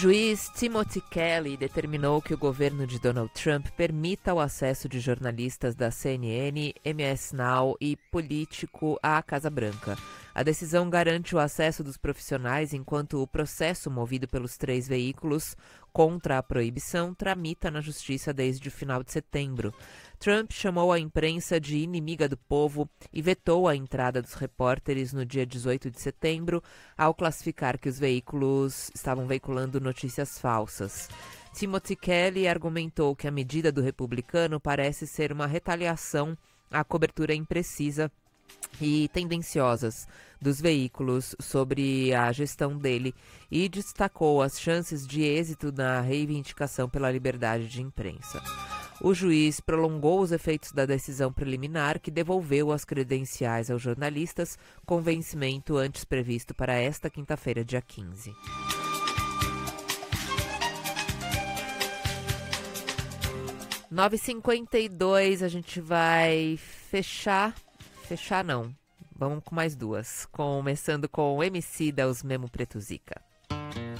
O juiz Timothy Kelly determinou que o governo de Donald Trump permita o acesso de jornalistas da CNN, MS Now e Político à Casa Branca. A decisão garante o acesso dos profissionais enquanto o processo movido pelos 3 veículos contra a proibição tramita na justiça desde o final de setembro. Trump chamou a imprensa de inimiga do povo e vetou a entrada dos repórteres no dia 18 de setembro, ao classificar que os veículos estavam veiculando notícias falsas. Timothy Kelly argumentou que a medida do republicano parece ser uma retaliação à cobertura imprecisa e tendenciosas dos veículos sobre a gestão dele e destacou as chances de êxito na reivindicação pela liberdade de imprensa. O juiz prolongou os efeitos da decisão preliminar que devolveu as credenciais aos jornalistas, com vencimento antes previsto para esta quinta-feira, dia 15. (9h52), a gente vai fechar não, vamos com mais duas, começando com o Emicida, Os Memo Preto Zica.